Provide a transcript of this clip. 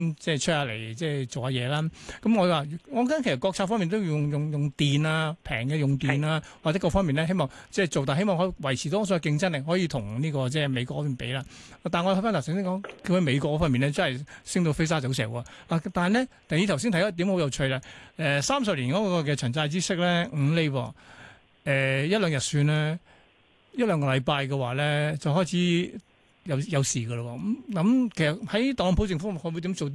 即係出下嚟，即係做下嘢啦。咁我話，我覺得其實國策方面都要用電啊，平嘅用電啊，或者各方面咧，希望即係做，但希望可以維持多數嘅競爭力，可以同呢個即係美國嗰邊比啦。但我睇翻頭先講，佢喺美國嗰方面咧，真係升到飛沙走石喎。但係咧，第二頭先睇一點好有趣啦。30年嗰個嘅長債孳息咧5厘喎，一兩日算咧，一兩個禮拜嘅話咧，就開始有事㗎咯喎。咁其實喺特朗普政府可唔可以點做？